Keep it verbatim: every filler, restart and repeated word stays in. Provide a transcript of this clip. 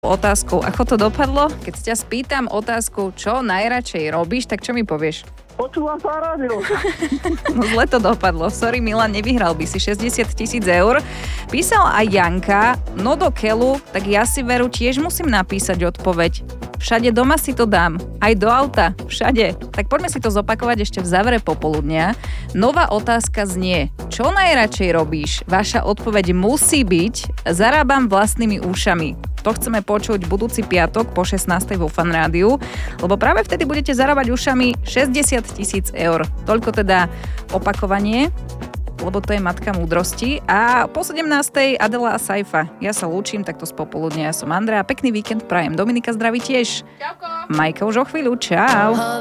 otázkou, ako to dopadlo? Keď ťa spýtam otázku, čo najradšej robíš, tak čo mi povieš? Počúvam sa rádio. No zle to dopadlo. Sorry Milan, nevyhral by si šesťdesiat tisíc eur. Písal aj Janka, no do keľu, tak ja si veru tiež musím napísať odpoveď. Všade doma si to dám, aj do auta, všade. Tak poďme si to zopakovať ešte v závere popoludnia. Nová otázka znie, čo najradšej robíš? Vaša odpoveď musí byť, zarábam vlastnými ušami. To chceme počuť budúci piatok po šestnástej vo Fan Rádiu, lebo práve vtedy budete zarábať ušami šesťdesiat tisíc eur. Toľko teda opakovanie, lebo to je matka múdrosti. A po sedemnástej Adela a Saifa. Ja sa lúčim takto z popoludnia. Ja som Andrea. Pekný víkend prajem. Dominika zdraví tiež. Čauko. Majka už o chvíľu. Čau.